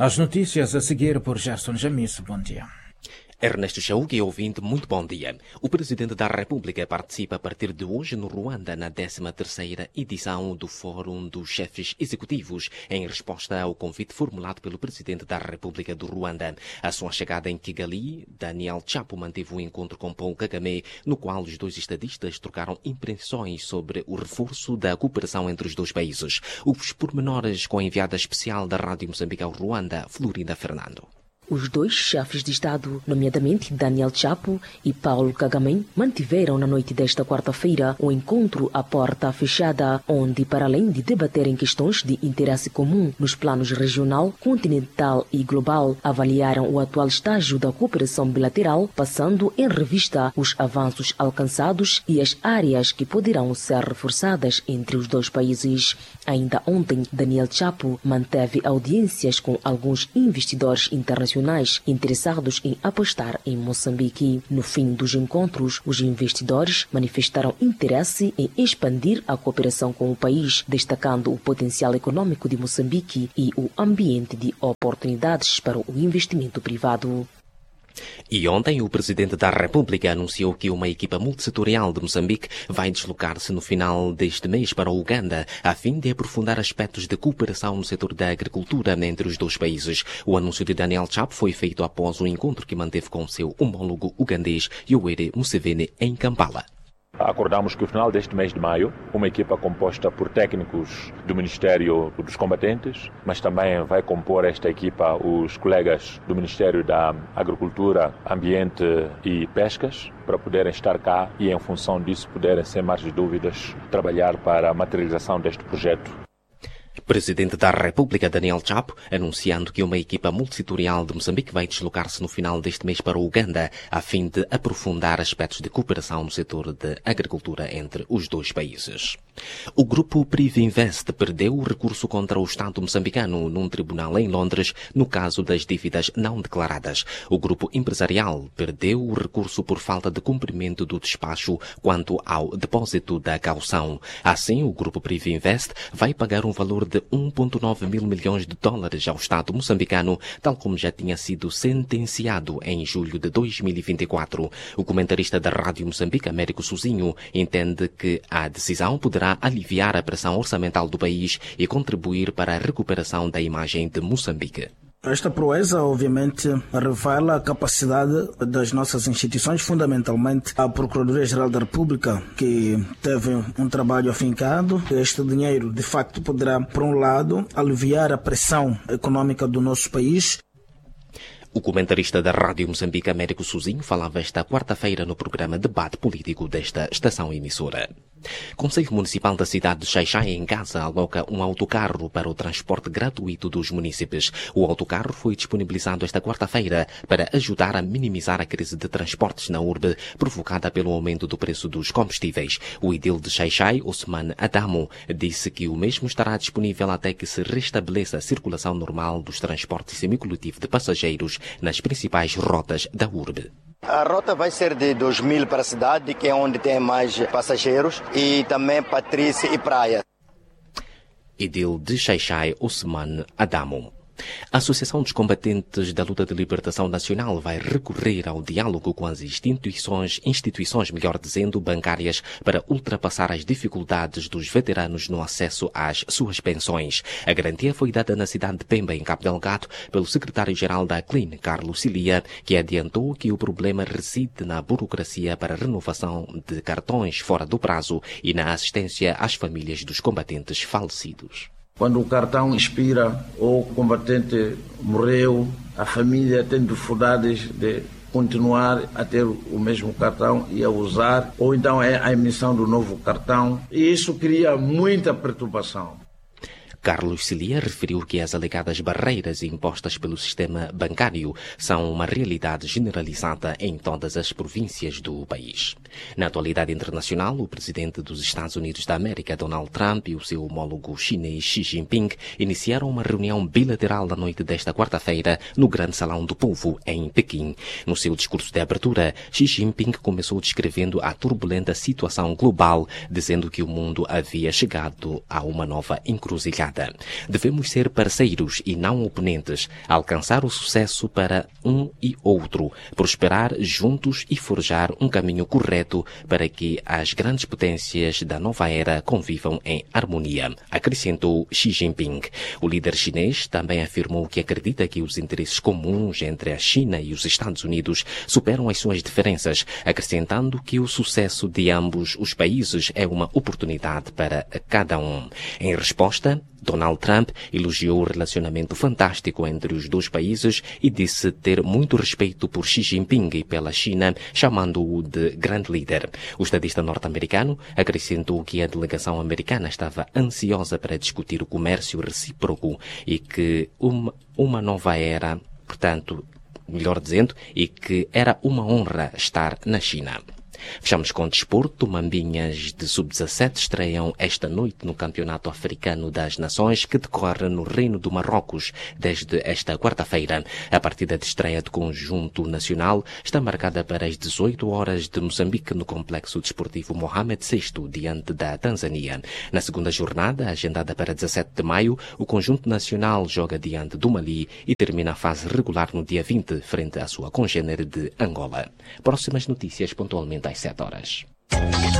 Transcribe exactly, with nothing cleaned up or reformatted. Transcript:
As notícias a seguir por Gerson Jamisso. Bom dia. Ernesto Chauque, ouvinte, muito bom dia. O Presidente da República participa a partir de hoje no Ruanda na décima terceira edição do Fórum dos Chefes Executivos, em resposta ao convite formulado pelo Presidente da República do Ruanda. A sua chegada em Kigali, Daniel Chapo manteve um encontro com Paul Kagame, no qual os dois estadistas trocaram impressões sobre o reforço da cooperação entre os dois países. Os pormenores com a enviada especial da Rádio Moçambique ao Ruanda, Florinda Fernando. Os dois chefes de Estado, nomeadamente Daniel Chapo e Paulo Kagame, mantiveram na noite desta quarta-feira um encontro à porta fechada, onde, para além de debaterem questões de interesse comum nos planos regional, continental e global, avaliaram o atual estágio da cooperação bilateral, passando em revista os avanços alcançados e as áreas que poderão ser reforçadas entre os dois países. Ainda ontem, Daniel Chapo manteve audiências com alguns investidores internacionais interessados em apostar em Moçambique. No fim dos encontros, os investidores manifestaram interesse em expandir a cooperação com o país, destacando o potencial econômico de Moçambique e o ambiente de oportunidades para o investimento privado. E ontem o Presidente da República anunciou que uma equipa multissetorial de Moçambique vai deslocar-se no final deste mês para o Uganda, a fim de aprofundar aspectos de cooperação no setor da agricultura entre os dois países. O anúncio de Daniel Chapo foi feito após um encontro que manteve com seu homólogo ugandês Yoweri Museveni em Kampala. Acordamos que no final deste mês de maio, uma equipa composta por técnicos do Ministério dos Combatentes, mas também vai compor esta equipa os colegas do Ministério da Agricultura, Ambiente e Pescas, para poderem estar cá e, em função disso, poderem, sem mais dúvidas, trabalhar para a materialização deste projeto. Presidente da República Daniel Chapo anunciando que uma equipa multissetorial de Moçambique vai deslocar-se no final deste mês para o Uganda a fim de aprofundar aspectos de cooperação no setor de agricultura entre os dois países. O grupo Privinvest perdeu o recurso contra o Estado moçambicano num tribunal em Londres no caso das dívidas não declaradas. O grupo empresarial perdeu o recurso por falta de cumprimento do despacho quanto ao depósito da caução. Assim, o grupo Privinvest vai pagar um valor de um vírgula nove mil milhões de dólares ao Estado moçambicano, tal como já tinha sido sentenciado em julho de dois mil e vinte e quatro. O comentarista da Rádio Moçambique, Américo Sozinho, entende que a decisão poderá aliviar a pressão orçamental do país e contribuir para a recuperação da imagem de Moçambique. Esta proeza, obviamente, revela a capacidade das nossas instituições, fundamentalmente a Procuradoria-Geral da República, que teve um trabalho afincado. Este dinheiro, de facto, poderá, por um lado, aliviar a pressão econômica do nosso país. O comentarista da Rádio Moçambique, Américo Sozinho, falava esta quarta-feira no programa Debate Político desta estação emissora. Conselho Municipal da cidade de Xai-Xai, em Gaza, aloca um autocarro para o transporte gratuito dos munícipes. O autocarro foi disponibilizado esta quarta-feira para ajudar a minimizar a crise de transportes na urbe provocada pelo aumento do preço dos combustíveis. O edil de Xai-Xai, Osman Adamo, disse que o mesmo estará disponível até que se restabeleça a circulação normal dos transportes semicoletivo de passageiros nas principais rotas da urbe. A rota vai ser de dois mil para a cidade, que é onde tem mais passageiros, e também Patrícia e Praia. Edil de Xai-Xai, Osman Adamo. A Associação dos Combatentes da Luta de Libertação Nacional vai recorrer ao diálogo com as instituições, instituições, melhor dizendo, bancárias, para ultrapassar as dificuldades dos veteranos no acesso às suas pensões. A garantia foi dada na cidade de Pemba, em Cabo Delgado, pelo secretário-geral da Clean, Carlos Cilia, que adiantou que o problema reside na burocracia para a renovação de cartões fora do prazo e na assistência às famílias dos combatentes falecidos. Quando o cartão expira ou o combatente morreu, a família tem dificuldades de continuar a ter o mesmo cartão e a usar, ou então é a emissão do novo cartão, e isso cria muita perturbação. Carlos Cilia referiu que as alegadas barreiras impostas pelo sistema bancário são uma realidade generalizada em todas as províncias do país. Na atualidade internacional, o presidente dos Estados Unidos da América, Donald Trump, e o seu homólogo chinês Xi Jinping iniciaram uma reunião bilateral na noite desta quarta-feira no Grande Salão do Povo, em Pequim. No seu discurso de abertura, Xi Jinping começou descrevendo a turbulenta situação global, dizendo que o mundo havia chegado a uma nova encruzilhada. unificada. Devemos ser parceiros e não oponentes, alcançar o sucesso para um e outro, prosperar juntos e forjar um caminho correto para que as grandes potências da nova era convivam em harmonia, acrescentou Xi Jinping. O líder chinês também afirmou que acredita que os interesses comuns entre a China e os Estados Unidos superam as suas diferenças, acrescentando que o sucesso de ambos os países é uma oportunidade para cada um. Em resposta, Donald Trump elogiou o relacionamento fantástico entre os dois países e disse ter muito respeito por Xi Jinping e pela China, chamando-o de grande líder. O estadista norte-americano acrescentou que a delegação americana estava ansiosa para discutir o comércio recíproco e que uma, uma nova era, portanto, melhor dizendo, e que era uma honra estar na China. Fechamos com desporto. Mambinhas de sub dezassete estreiam esta noite no Campeonato Africano das Nações, que decorre no Reino do Marrocos desde esta quarta-feira. A partida de estreia do conjunto nacional está marcada para as dezoito horas de Moçambique, no Complexo Desportivo Mohamed sexto, diante da Tanzânia. Na segunda jornada, agendada para dezassete de maio, o conjunto nacional joga diante do Mali e termina a fase regular no dia vinte, frente à sua congênere de Angola. Próximas notícias pontualmente às sete horas.